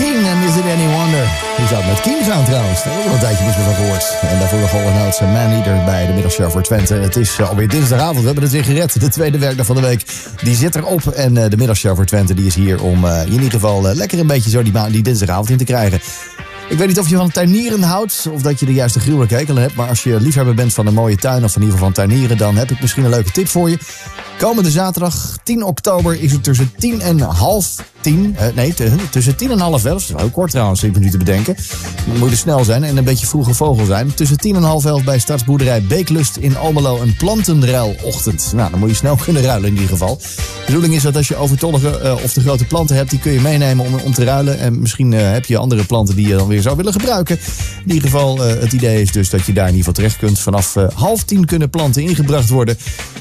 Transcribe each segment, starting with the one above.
Keen en Is It Any Wonder? Hoe zou het met Keen gaan trouwens? Daar heb ik al een tijdje niets meer van gehoord. En daarvoor nog Hall & Oates en Man Eater bij de Middagshow voor Twente. Het is alweer dinsdagavond, we hebben het weer gered. De tweede werkdag van de week, die zit erop. En de Middagshow voor Twente die is hier om in ieder geval lekker een beetje zo die dinsdagavond in te krijgen. Ik weet niet of je van tuinieren houdt of dat je de juiste gruwelijke hekel hebt. Maar als je liefhebber bent van een mooie tuin of in ieder geval van tuinieren, dan heb ik misschien een leuke tip voor je. Komende zaterdag, 10 oktober, is het tussen 10 en half 10. Tussen 10 en half 11. Dat is wel heel kort trouwens, ik ben nu te bedenken. Dan moet je snel zijn en een beetje vroege vogel zijn. Tussen 10 en half 11 bij Stadsboerderij Beeklust in Almelo een plantenruilochtend. Nou, dan moet je snel kunnen ruilen in ieder geval. De bedoeling is dat als je overtollige of te grote planten hebt, die kun je meenemen om te ruilen. En misschien heb je andere planten die je dan weer zou willen gebruiken. In ieder geval, het idee is dus dat je daar in ieder geval terecht kunt. Vanaf half 10 kunnen planten ingebracht worden.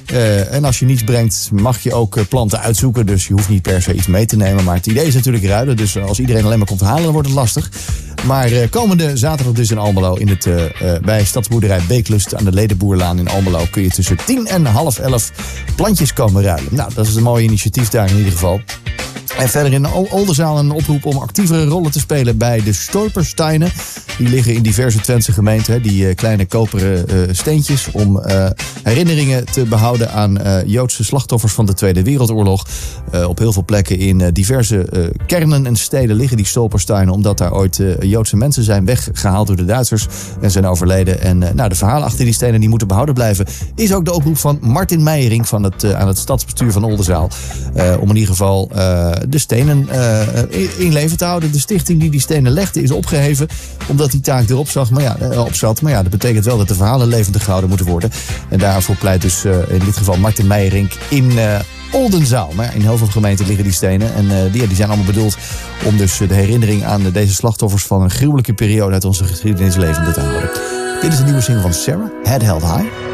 En als je niets brengt, mag je ook planten uitzoeken. Dus je hoeft niet per se iets mee te nemen. Maar het idee is natuurlijk ruilen. Dus als iedereen alleen maar komt halen, dan wordt het lastig. Maar komende zaterdag dus in Almelo, bij Stadsboerderij Beeklust aan de Ledenboerlaan in Almelo, kun je tussen 10 en half 11 plantjes komen ruilen. Nou, dat is een mooi initiatief daar in ieder geval. En verder in Oldenzaal een oproep om actievere rollen te spelen bij de Stolpersteinen. Die liggen in diverse Twentse gemeenten. Die kleine koperen steentjes om herinneringen te behouden aan Joodse slachtoffers van de Tweede Wereldoorlog. Op heel veel plekken in diverse kernen en steden liggen die Stolpersteinen, omdat daar ooit Joodse mensen zijn weggehaald door de Duitsers en zijn overleden. En de verhalen achter die stenen die moeten behouden blijven, is ook de oproep van Martin Meijering aan het stadsbestuur van Oldenzaal. Om in ieder geval de stenen in leven te houden. De stichting die stenen legde is opgeheven, omdat die taak erop zat. Maar ja, dat betekent wel dat de verhalen levendig gehouden moeten worden. En daarvoor pleit dus in dit geval Martin Meijering in Oldenzaal. Maar ja, in heel veel gemeenten liggen die stenen. En die zijn allemaal bedoeld om dus de herinnering aan deze slachtoffers van een gruwelijke periode uit onze geschiedenis levend te houden. Dit is een nieuwe single van Sarah, Head Held High.